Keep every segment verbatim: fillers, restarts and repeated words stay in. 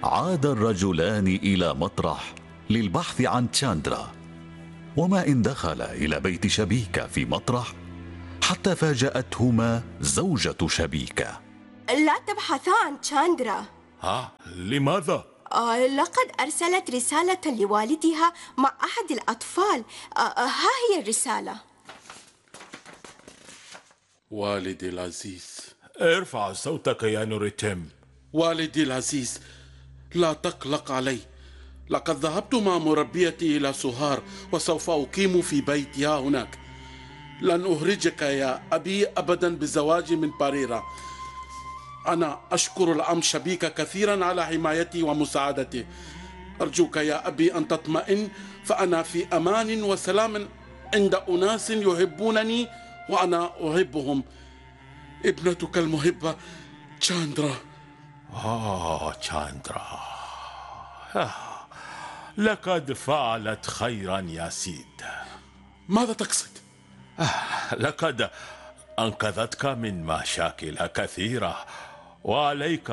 عاد الرجلان إلى مطرح للبحث عن تشاندرا، وما إن دخل إلى بيت شبيكة في مطرح حتى فاجأتهما زوجة شبيكة. لا تبحثا عن تشاندرا. ها؟ لماذا؟ آه لقد أرسلت رسالة لوالدها مع أحد الأطفال. آه ها هي الرسالة. والدي العزيز، ارفع صوتك يا نوريتيم. والدي العزيز، لا تقلق علي. لقد ذهبت مع مربيتي إلى سوهار وسوف أقيم في بيتها هناك. لن أهرجك يا أبي أبدا بزواجي من باريرا. أنا أشكر العم شبيكة كثيرا على حمايتي ومساعدتي. أرجوك يا أبي أن تطمئن، فأنا في أمان وسلام عند أناس يحبونني وأنا أحبهم. ابنتك المحبة تشاندرا. آه تشاندرا، آه. لقد فعلت خيرا يا سيد. ماذا تقصد؟ آه. لقد أنقذتك من مشاكل كثيرة، وعليك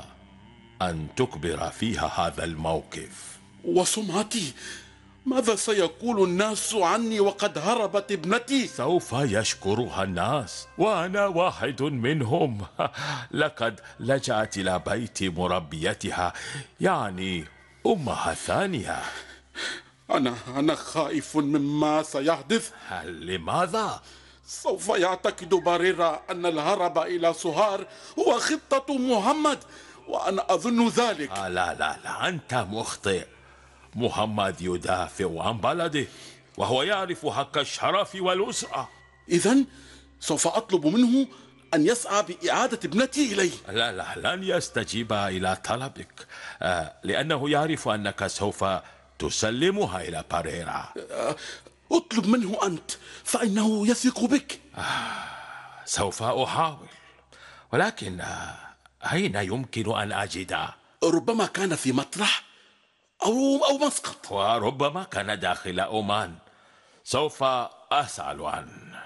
أن تكبر فيها هذا الموقف. وسمعتي؟ ماذا سيقول الناس عني وقد هربت ابنتي؟ سوف يشكرها الناس، وأنا واحد منهم. لقد لجأت إلى بيت مربيتها، يعني أمها الثانية. أنا أنا خائف مما سيحدث. لماذا؟ سوف يعتقد باريرا أن الهرب إلى سوهار هو خطة محمد، وأنا أظن ذلك. لا لا لا، أنت مخطئ. محمد يدافع عن بلده، وهو يعرف حق الشرف والأسرة. إذن سوف أطلب منه أن يسعى بإعادة ابنتي إلي. لا لا، لن يستجيب إلى طلبك، آه لأنه يعرف أنك سوف تسلمها إلى باريرا. آه اطلب منه أنت، فإنه يثق بك. آه سوف أحاول، ولكن آه أين يمكن أن أجده؟ ربما كان في مطرح أو أو مسقط، وربما كان داخل عمان. سوف أسأل عنه.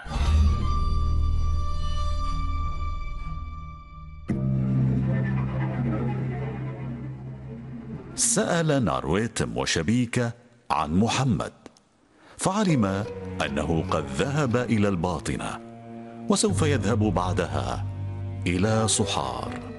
سأل نارويتم وشبيكة عن محمد، فعلم أنه قد ذهب إلى الباطنة، وسوف يذهب بعدها إلى صحار.